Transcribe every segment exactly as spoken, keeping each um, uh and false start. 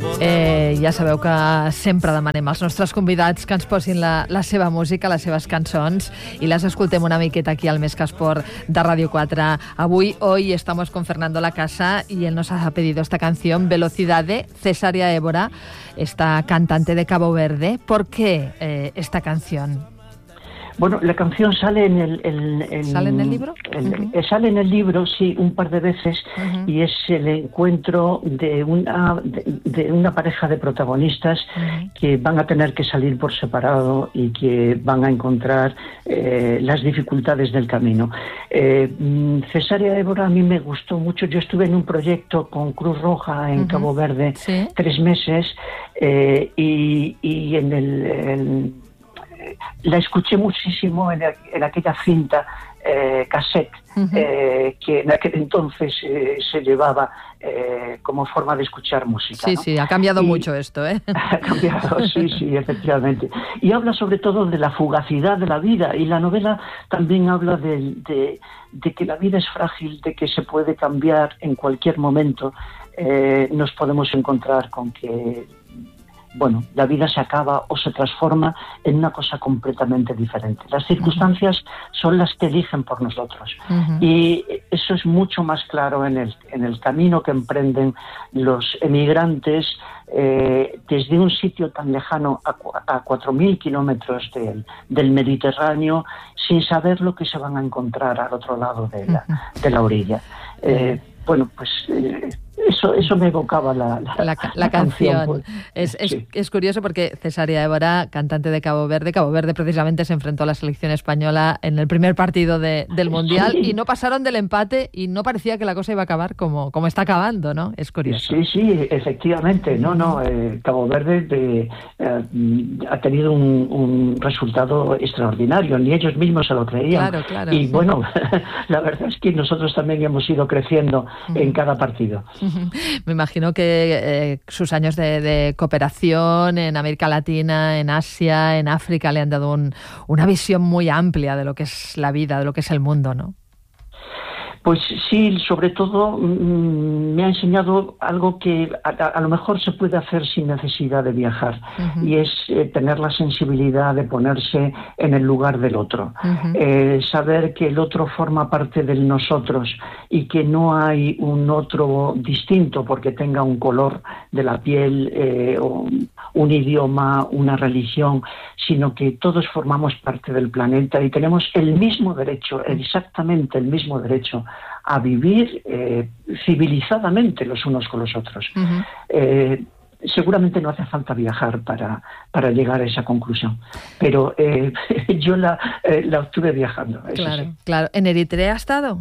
Eh, ja sabeu que sempre demanem als nostres convidats que ens posin la, la seva música, les seves cançons, i les escoltem una miqueta aquí al Més que Esport de Radio cuatro. Avui, hoy, estamos con Fernando Lacasa y él nos ha pedido esta canción, Velocidad, de Cesárea Évora, esta cantante de Cabo Verde. ¿Por qué eh, esta canción? Bueno, la canción sale en el... el, el ¿Sale en el libro? El, uh-huh. Sale en el libro, sí, un par de veces, uh-huh. y es el encuentro de una, de, de una pareja de protagonistas uh-huh. que van a tener que salir por separado y que van a encontrar eh, las dificultades del camino. Eh, Cesárea Évora a mí me gustó mucho. Yo estuve en un proyecto con Cruz Roja en uh-huh. Cabo Verde, ¿sí? tres meses, eh, y, y en el... el la escuché muchísimo en, el, en aquella cinta eh, cassette uh-huh. eh, que en aquel entonces eh, se llevaba eh, como forma de escuchar música. Sí, ¿no? sí, ha cambiado y, mucho esto, ¿eh? Ha cambiado, sí, sí, efectivamente. Y habla sobre todo de la fugacidad de la vida, y la novela también habla de, de, de que la vida es frágil, de que se puede cambiar en cualquier momento. Eh, nos podemos encontrar con que bueno, la vida se acaba o se transforma en una cosa completamente diferente. Las circunstancias uh-huh. son las que eligen por nosotros. Uh-huh. Y eso es mucho más claro en el, en el camino que emprenden los emigrantes eh, desde un sitio tan lejano a, a cuatro mil kilómetros del, del Mediterráneo, sin saber lo que se van a encontrar al otro lado de la, uh-huh. de la orilla. Eh, bueno, pues... Eh, Eso, eso me evocaba la, la, la, la, la canción. canción pues, es, es, sí. es curioso porque Cesárea Évora, cantante de Cabo Verde, Cabo Verde precisamente se enfrentó a la selección española en el primer partido de, del Mundial sí. y no pasaron del empate y no parecía que la cosa iba a acabar como, como está acabando, ¿no? Es curioso. Sí, sí, efectivamente. No, no, eh, Cabo Verde de, eh, ha tenido un, un resultado extraordinario, ni ellos mismos se lo creían. Claro, claro. Y bueno, la verdad es que nosotros también hemos ido creciendo uh-huh. en cada partido. Me imagino que eh, sus años de, de cooperación en América Latina, en Asia, en África le han dado un, una visión muy amplia de lo que es la vida, de lo que es el mundo, ¿no? Pues sí, sobre todo mmm, me ha enseñado algo que a, a lo mejor se puede hacer sin necesidad de viajar, uh-huh. y es eh, tener la sensibilidad de ponerse en el lugar del otro, uh-huh. eh, saber que el otro forma parte de nosotros y que no hay un otro distinto porque tenga un color de la piel, eh, o un idioma, una religión, sino que todos formamos parte del planeta y tenemos el mismo derecho, exactamente el mismo derecho a vivir eh, civilizadamente los unos con los otros. Uh-huh. Eh, seguramente no hace falta viajar para, para llegar a esa conclusión, pero eh, yo la, eh, la obtuve viajando. Claro, sí. claro. ¿En Eritrea ha estado?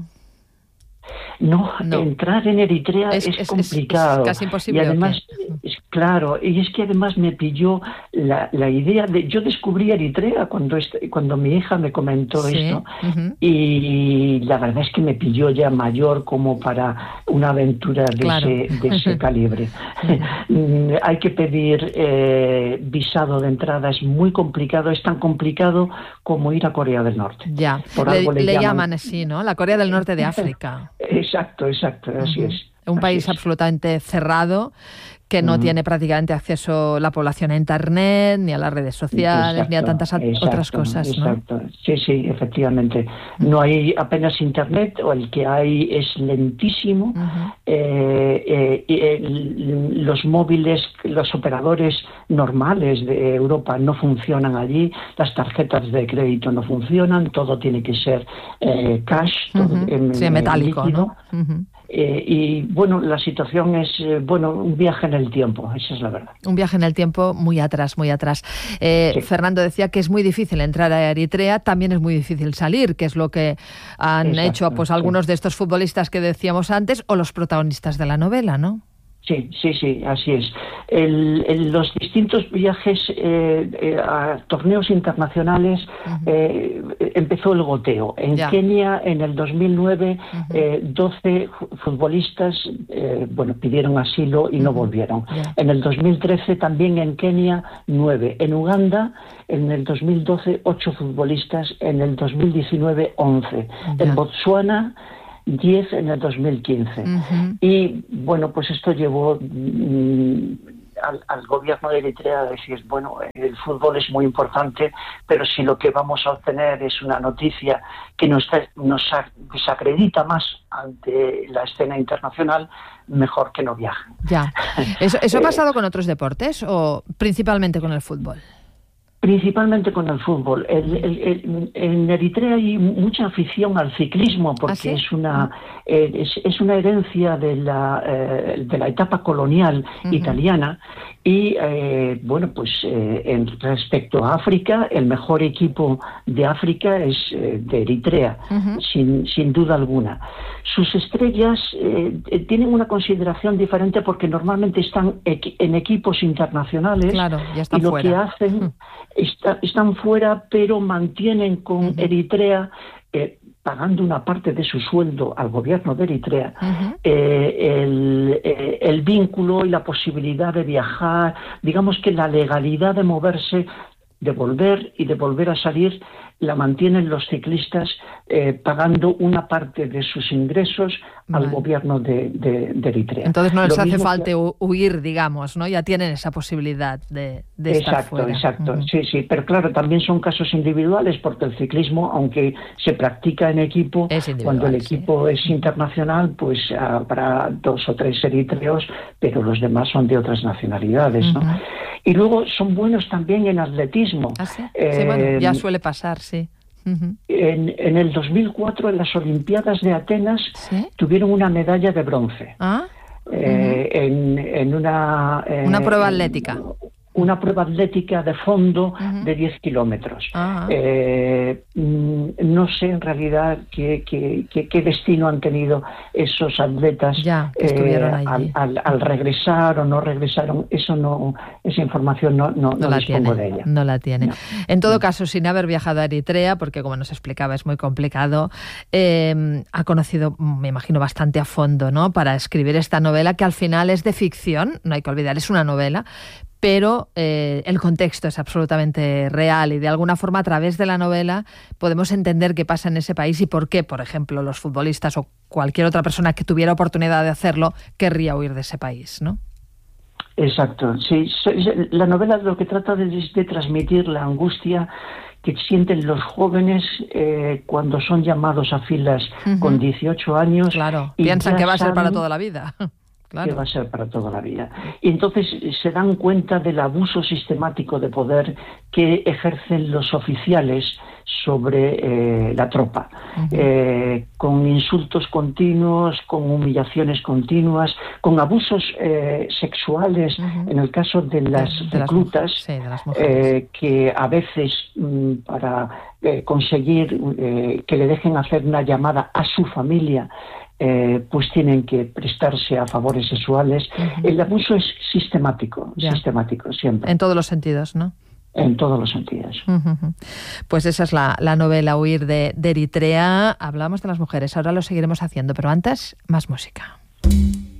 No, no, entrar en Eritrea es, es, es complicado. Es casi imposible. Y además, es, claro, y es que además me pilló la, la idea de... Yo descubrí Eritrea cuando, este, cuando mi hija me comentó sí. esto, uh-huh. y la verdad es que me pilló ya mayor como para una aventura de, claro. ese, de ese calibre. Uh-huh. Hay que pedir eh, visado de entrada, es muy complicado, es tan complicado como ir a Corea del Norte. Ya, Por le, algo le, le llaman... llaman así, ¿no? La Corea del Norte de África. Exacto, exacto, así uh-huh. es. Un así país es. absolutamente cerrado, que no uh-huh. tiene prácticamente acceso la población a Internet, ni a las redes sociales, exacto, ni a tantas exacto, otras cosas, exacto. ¿no? Sí, sí, efectivamente. Uh-huh. No hay apenas Internet, o el que hay es lentísimo. Uh-huh. eh, eh, eh, los móviles, los operadores normales de Europa no funcionan allí, las tarjetas de crédito no funcionan, todo tiene que ser eh, cash, todo uh-huh. en, sí, metálico, líquido, ¿no? Uh-huh. Eh, y bueno, la situación es, eh, bueno, un viaje en el tiempo, esa es la verdad. Un viaje en el tiempo muy atrás, muy atrás. Eh, sí. Fernando decía que es muy difícil entrar a Eritrea, también es muy difícil salir, que es lo que han Exacto, hecho pues algunos sí. de estos futbolistas que decíamos antes, o los protagonistas de la novela, ¿no? Sí, sí, sí, así es. El, el, los distintos viajes eh, eh, a torneos internacionales uh-huh. eh, empezó el goteo. En ya. Kenia, en el dos mil nueve, uh-huh. eh, doce futbolistas eh, bueno, pidieron asilo y uh-huh. no volvieron. Ya. En el dos mil trece también en Kenia, nueve. En Uganda, en el dos mil doce, ocho futbolistas. En el dos mil diecinueve, once. Ya. En Botsuana, diez en el dos mil quince. Uh-huh. Y bueno, pues esto llevó mmm, al, al gobierno de Eritrea decir, bueno, el fútbol es muy importante, pero si lo que vamos a obtener es una noticia que nos, nos desacredita más ante la escena internacional, mejor que no viajen. Ya. ¿Eso, eso ha pasado con otros deportes o principalmente con el fútbol? Principalmente con el fútbol. El, el, el, en Eritrea hay mucha afición al ciclismo porque ¿Ah, sí? es una eh, es, es una herencia de la eh, de la etapa colonial uh-huh. italiana y eh, bueno pues eh, en respecto a África, el mejor equipo de África es eh, de Eritrea uh-huh. sin sin duda alguna. Sus estrellas eh, tienen una consideración diferente porque normalmente están equ- en equipos internacionales claro, ya están y lo fuera. que hacen uh-huh. Está, están fuera, pero mantienen con uh-huh. Eritrea, eh, pagando una parte de su sueldo al gobierno de Eritrea, uh-huh. eh, el, eh, el vínculo y la posibilidad de viajar, digamos que la legalidad de moverse, de volver y de volver a salir, la mantienen los ciclistas eh, pagando una parte de sus ingresos vale. al gobierno de, de, de Eritrea. Entonces no les Lo hace falta que... huir, digamos, ¿no? Ya tienen esa posibilidad de, de exacto, estar fuera. Exacto, uh-huh. sí, sí, pero claro, también son casos individuales porque el ciclismo, aunque se practica en equipo, cuando el equipo sí. es internacional, pues habrá dos o tres eritreos, pero los demás son de otras nacionalidades, uh-huh. ¿no? Y luego son buenos también en atletismo. ¿Ah, sí? Eh, sí, bueno, ya suele pasar, sí. Uh-huh. En, en el dos mil cuatro, en las Olimpiadas de Atenas, ¿sí? tuvieron una medalla de bronce. ¿Ah? Eh, uh-huh. en, en una... Eh, una prueba atlética. Una prueba atlética de fondo uh-huh. de diez kilómetros. Uh-huh. Eh, no sé en realidad qué, qué, qué, qué destino han tenido esos atletas ya, que estuvieron eh, allí. Al, al, al regresar o no regresaron. Eso no, esa información no, no, no, no la dispongo tiene, de ella. No la tiene. No. En todo caso, sin haber viajado a Eritrea, porque como nos explicaba es muy complicado, eh, ha conocido, me imagino, bastante a fondo, ¿no? Para escribir esta novela que al final es de ficción, no hay que olvidar, es una novela, pero eh, el contexto es absolutamente real y de alguna forma a través de la novela podemos entender qué pasa en ese país y por qué, por ejemplo, los futbolistas o cualquier otra persona que tuviera oportunidad de hacerlo querría huir de ese país, ¿no? Exacto, sí. La novela lo que trata de, de transmitir la angustia que sienten los jóvenes eh, cuando son llamados a filas uh-huh. con dieciocho años. Claro, piensan que va a ser para toda la vida. Claro. Que va a ser para toda la vida. Y entonces se dan cuenta del abuso sistemático de poder que ejercen los oficiales sobre eh, la tropa, uh-huh. eh, con insultos continuos, con humillaciones continuas, con abusos eh, sexuales, uh-huh. en el caso de las de, de reclutas, las, sí, de las mujeres. eh, que a veces mm, para eh, conseguir eh, que le dejen hacer una llamada a su familia, Eh, pues tienen que prestarse a favores sexuales. Uh-huh. El abuso es sistemático, yeah. sistemático, siempre. En todos los sentidos, ¿no? En todos los sentidos. Uh-huh. Pues esa es la, la novela Huir de, de Eritrea. Hablamos de las mujeres, ahora lo seguiremos haciendo, pero antes, más música.